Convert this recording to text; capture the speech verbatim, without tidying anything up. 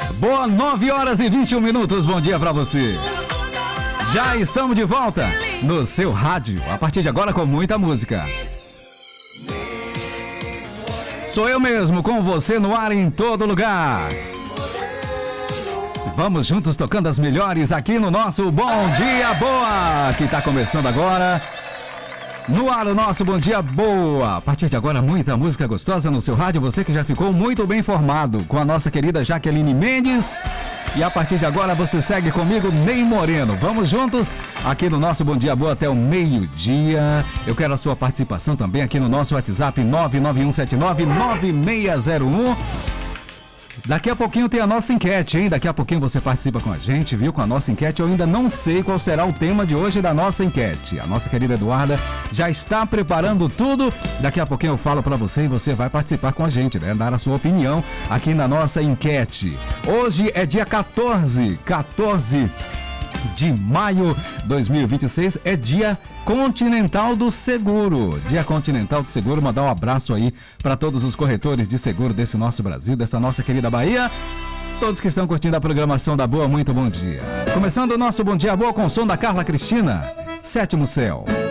Boa, nove horas e vinte e um minutos, bom dia pra você. Já estamos de volta no seu rádio, a partir de agora com muita música. Sou eu mesmo, com você no ar em todo lugar. Vamos juntos tocando as melhores aqui no nosso Bom Dia Boa, que está começando agora. No ar o nosso Bom Dia Boa. A partir de agora, muita música gostosa no seu rádio. Você que já ficou muito bem informado com a nossa querida Jaqueline Mendes. E a partir de agora você segue comigo, Ney Moreno. Vamos juntos aqui no nosso Bom Dia Boa até o meio-dia. Eu quero a sua participação também aqui no nosso WhatsApp nove nove um sete nove nove seis zero um. Daqui a pouquinho tem a nossa enquete, hein? Daqui a pouquinho você participa com a gente, viu? Com a nossa enquete. Eu ainda não sei qual será o tema de hoje da nossa enquete. A nossa querida Eduarda já está preparando tudo. Daqui a pouquinho eu falo pra você e você vai participar com a gente, né? Dar a sua opinião aqui na nossa enquete. Hoje é dia quatorze, quatorze de maio de dois mil e vinte e seis, é dia Continental do Seguro. Dia Continental do Seguro, mandar um abraço aí para todos os corretores de seguro desse nosso Brasil, dessa nossa querida Bahia. Todos que estão curtindo a programação da Boa, muito bom dia. Começando o nosso Bom Dia Boa com o som da Carla Cristina, Sétimo Céu.